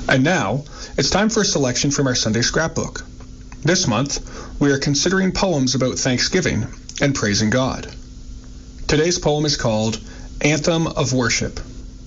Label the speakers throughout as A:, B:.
A: And now, it's time for a selection from our Sunday scrapbook. This month, we are considering poems about Thanksgiving and praising God. Today's poem is called Anthem of Worship.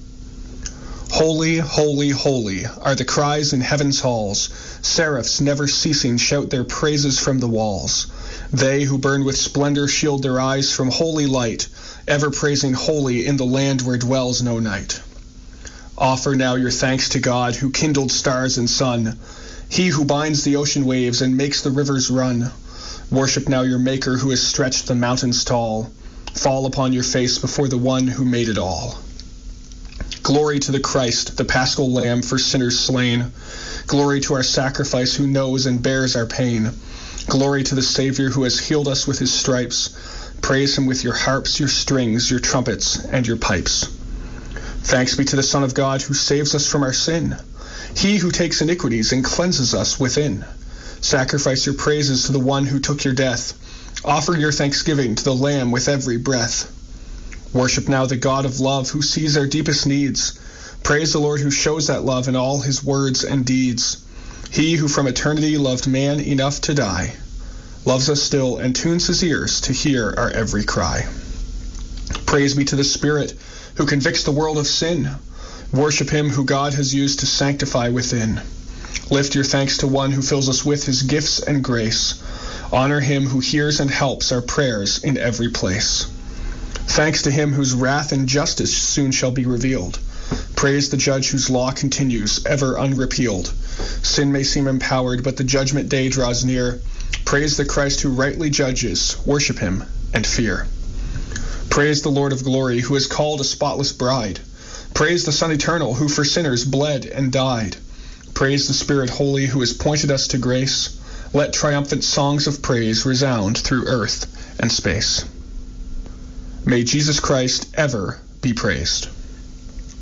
A: Holy, holy, holy are the cries in heaven's halls. Seraphs never ceasing shout their praises from the walls. They who burn with splendor shield their eyes from holy light, ever praising holy in the land where dwells no night. Offer now your thanks to God who kindled stars and sun, he who binds the ocean waves and makes the rivers run. Worship now your Maker who has stretched the mountains tall. Fall upon your face before the one who made it all. Glory to the Christ, the Paschal Lamb for sinners slain. Glory to our sacrifice who knows and bears our pain. Glory to the Savior who has healed us with his stripes. Praise him with your harps, your strings, your trumpets, and your pipes. Thanks be to the Son of God who saves us from our sin. He who takes iniquities and cleanses us within. Sacrifice your praises to the one who took your death. Offer your thanksgiving to the Lamb with every breath. Worship now the God of love who sees our deepest needs. Praise the Lord who shows that love in all his words and deeds. He who from eternity loved man enough to die, loves us still and tunes his ears to hear our every cry. Praise be to the Spirit who convicts the world of sin. Worship him who God has used to sanctify within. Lift your thanks to one who fills us with his gifts and grace. Honor him who hears and helps our prayers in every place. Thanks to him whose wrath and justice soon shall be revealed. Praise the judge whose law continues, ever unrepealed. Sin may seem empowered, but the judgment day draws near. Praise the Christ who rightly judges. Worship him and fear. Praise the Lord of glory who has called a spotless bride. Praise the Son eternal who for sinners bled and died. Praise the Spirit holy who has pointed us to grace. Let triumphant songs of praise resound through earth and space. May Jesus Christ ever be praised.